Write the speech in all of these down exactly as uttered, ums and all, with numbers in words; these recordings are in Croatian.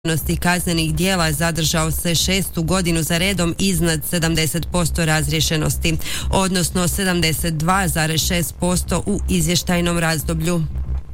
kaznenih djela zadržao se šestu godinu za redom iznad sedamdeset posto razriješenosti, odnosno sedamdeset dva zarez šest posto u izvještajnom razdoblju.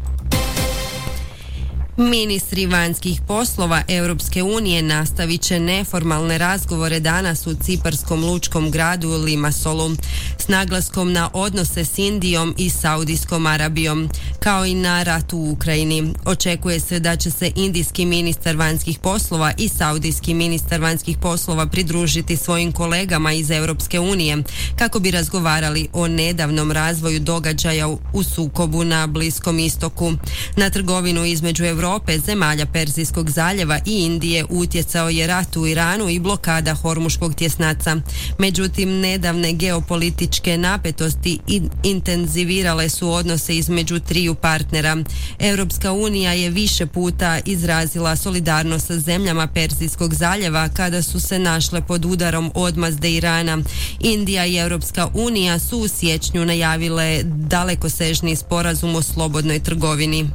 Ministri vanjskih poslova Europske unije nastavit će neformalne razgovore danas u ciparskom lučkom gradu Limassolu s naglaskom na odnose s Indijom i Saudijskom Arabijom, kao i na rat u Ukrajini. Očekuje se da će se indijski ministar vanjskih poslova i saudijski ministar vanjskih poslova pridružiti svojim kolegama iz Europske unije kako bi razgovarali o nedavnom razvoju događaja u sukobu na Bliskom istoku. Na trgovinu između Europe Europe, zemalja Perzijskog zaljeva i Indije utjecao je rat u Iranu i blokada Hormuškog tjesnaca. Međutim, nedavne geopolitičke napetosti intenzivirale su odnose između triju partnera. Europska unija je više puta izrazila solidarnost sa zemljama Perzijskog zaljeva kada su se našle pod udarom odmazde Irana. Indija i Europska unija su u siječnju najavile dalekosežni sporazum o slobodnoj trgovini.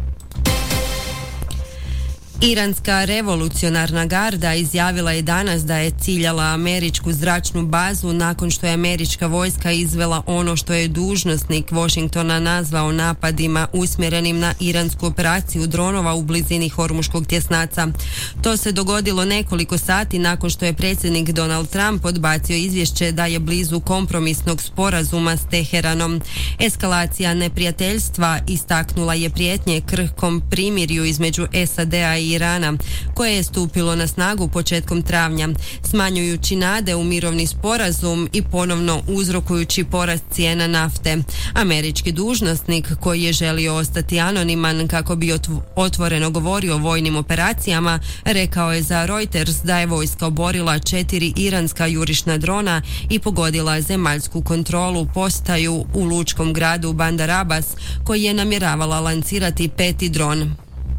Iranska revolucionarna garda izjavila je danas da je ciljala američku zračnu bazu nakon što je američka vojska izvela ono što je dužnosnik Washingtona nazvao napadima usmjerenim na iransku operaciju dronova u blizini Hormuškog tjesnaca. To se dogodilo nekoliko sati nakon što je predsjednik Donald Trump odbacio izvješće da je blizu kompromisnog sporazuma s Teheranom. Eskalacija neprijateljstva istaknula je prijetnje krhkom primirju između S A D-a i Irana, koje je stupilo na snagu početkom travnja, smanjujući nade u mirovni sporazum i ponovno uzrokujući porast cijena nafte. Američki dužnosnik, koji je želio ostati anoniman kako bi otvoreno govorio o vojnim operacijama, rekao je za Reuters da je vojska oborila četiri iranska jurišna drona i pogodila zemaljsku kontrolu postaju u lučkom gradu Bandar Abbas, koji je namjeravala lancirati peti dron.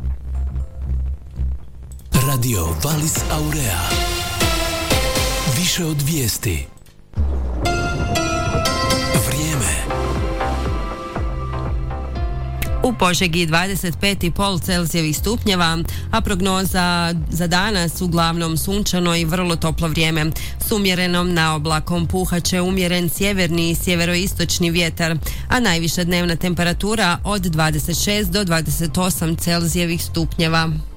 Radio Valis Aurea. Više od vijesti. Vrijeme. U Požegi dvadeset pet zarez pet Celzijevih stupnjeva, a prognoza za danas uglavnom sunčano i vrlo toplo vrijeme. S umjerenom naoblakom puhaće umjeren sjeverni i sjeveroistočni vjetar, a najviša dnevna temperatura od dvadeset šest do dvadeset osam Celzijevih stupnjeva.